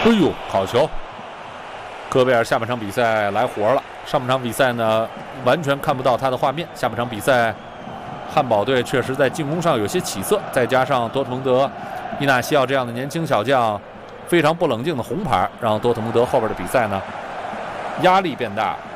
哎呦，好球！戈贝尔下半场比赛来活了。上半场比赛呢，完全看不到他的画面。下半场比赛，汉堡队确实在进攻上有些起色，再加上多特蒙德伊纳西奥这样的年轻小将非常不冷静的红牌，让多特蒙德后边的比赛呢压力变大。